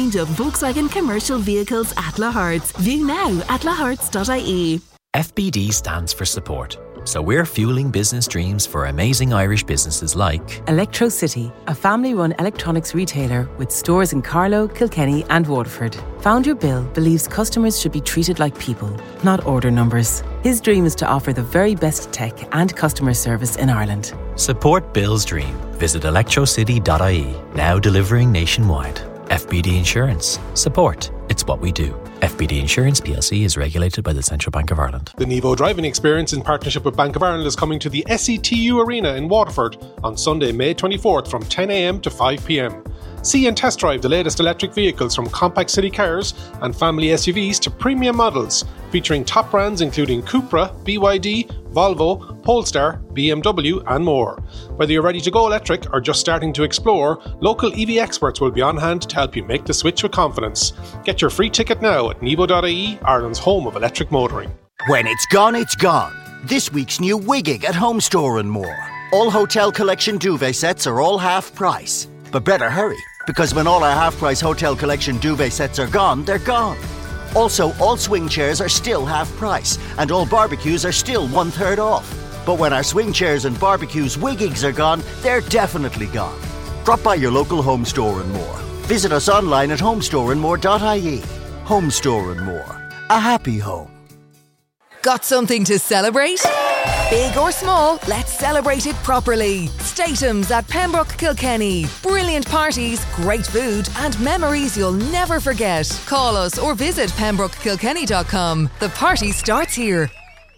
range of Volkswagen commercial vehicles at Lahart's. View now at laharts.ie. FBD stands for support. So we're fueling business dreams for amazing Irish businesses like Electro City, a family-run electronics retailer with stores in Carlow, Kilkenny and Waterford. Founder Bill believes customers should be treated like people, not order numbers. His dream is to offer the very best tech and customer service in Ireland. Support Bill's dream. Visit electrocity.ie, now delivering nationwide. FBD Insurance. Support. It's what we do. FBD Insurance plc is regulated by the Central Bank of Ireland. The Nevo driving experience in partnership with Bank of Ireland is coming to the SETU Arena in Waterford on Sunday, May 24th from 10 a.m. to 5 p.m. See and test drive the latest electric vehicles from compact city cars and family SUVs to premium models, featuring top brands including Cupra, BYD, Volvo, Polestar, BMW and more. Whether you're ready to go electric or just starting to explore, local EV experts will be on hand to help you make the switch with confidence. Get your free ticket now at nevo.ie, Ireland's home of electric motoring. When it's gone, it's gone. This week's new Wiggig at Home Store and More. All Hotel Collection duvet sets are all half price. But better hurry, because when all our half-price Hotel Collection duvet sets are gone, they're gone. Also, all swing chairs are still half price, and all barbecues are still 1/3 off. But when our swing chairs and barbecues Wiggigs are gone, they're definitely gone. Drop by your local Home Store and More. Visit us online at homestoreandmore.ie. Home Store and More. A happy home. Got something to celebrate? Big or small, let's celebrate it properly. Statums at Pembroke Kilkenny. Brilliant parties, great food and memories you'll never forget. Call us or visit pembrokekilkenny.com. The party starts here.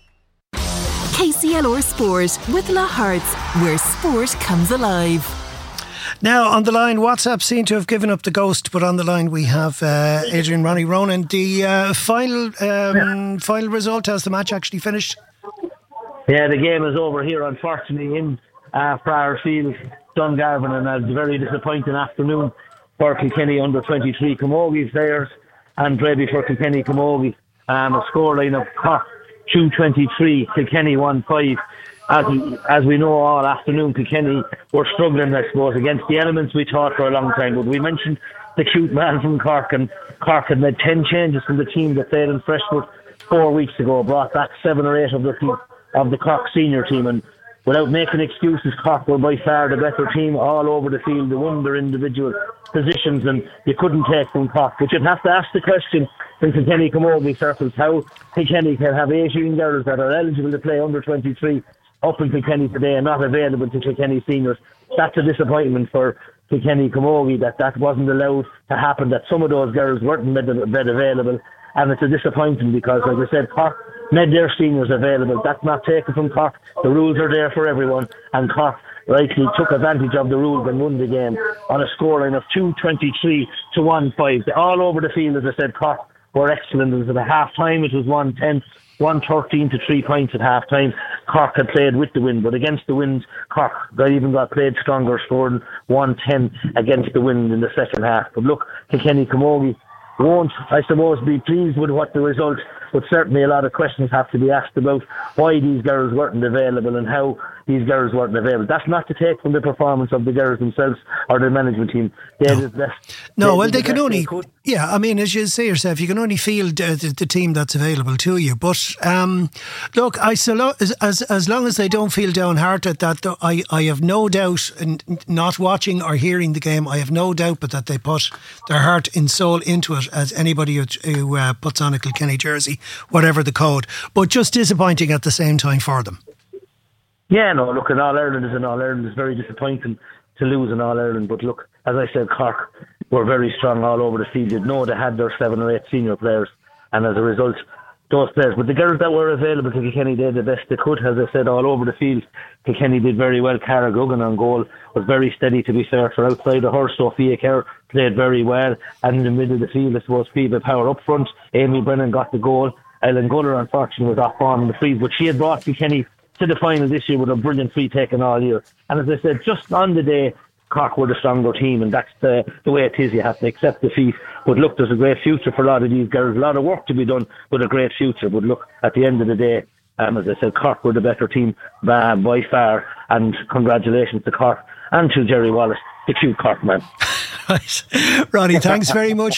KCLR Sport with Lahart's, where sport comes alive. Now, on the line, WhatsApp seem to have given up the ghost, but on the line we have Adrian Ronnie Ronan. The final result, has the match actually finished? Yeah, the game is over here, unfortunately, in Friarfield, Dungarvan, and a very disappointing afternoon for Kilkenny under-23 Camogie players and Brady for Kilkenny Camogie. A scoreline of Cork 2-23, Kilkenny 1-5. As we know, all afternoon Kilkenny were struggling, I suppose, against the elements we thought for a long time. But we mentioned the cute man from Cork, and Cork had made 10 changes from the team that played in Freshwood 4 weeks ago, brought back 7 or 8 of the Cork senior team, and without making excuses, Cork were by far the better team all over the field. They won their individual positions, and you couldn't take from Cork. But you'd have to ask the question in Kilkenny Camogie circles, how Kilkenny can have 18 girls that are eligible to play under 23 up in Kilkenny today and not available to Kilkenny seniors. That's a disappointment for Kilkenny Camogie that wasn't allowed to happen, that some of those girls weren't made available, and it's a disappointment because, like I said, Cork made their seniors available. That's not taken from Cork. The rules are there for everyone, and Cork rightly took advantage of the rules and won the game on a scoreline of 2-23 to 1-5. All over the field, as I said, Cork were excellent. It was at half time, it was 1-10, 1-13 to 3 points at half time. Cork had played with the wind, but against the wind, Cork got played stronger, scoring 1-10 against the wind in the second half. But look, Kilkenny Camogie won't, I suppose, be pleased with what the result, but certainly a lot of questions have to be asked about why these girls weren't available and how these girls weren't available. That's not to take from the performance of the girls themselves or the management team. They did the best. No, well, they can only, yeah, I mean, as you say yourself, you can only field the team that's available to you. But look, as long as they don't feel downhearted, that I have no doubt, and not watching or hearing the game, I have no doubt but that they put their heart and soul into it, as anybody who puts on a Kilkenny jersey, whatever the code. But just disappointing at the same time for them. Yeah, no, look, in All-Ireland is in All-Ireland. It's very disappointing to lose in All-Ireland. But look, as I said, Cork were very strong all over the field. You'd know they had their 7 or 8 senior players, and as a result, those players. But the girls that were available to Kilkenny did the best they could, as I said, all over the field. Kilkenny did very well. Cara Guggan on goal was very steady, to be fair. For outside of her, Sophia Kerr played very well. And in the middle of the field, I suppose, Phoebe Power up front. Amy Brennan got the goal. Ellen Gunner, unfortunately, was off form in the freeze, but she had brought Kilkenny to the final this year with a brilliant free taken all year. And as I said, just on the day, Cork were the stronger team, and that's the way it is. You have to accept defeat. But look, there's a great future for a lot of these girls. A lot of work to be done, but a great future. But look, at the end of the day, as I said, Cork were the better team by far. And congratulations to Cork and to Jerry Wallace, the cute Cork man. Right. Ronnie, thanks very much.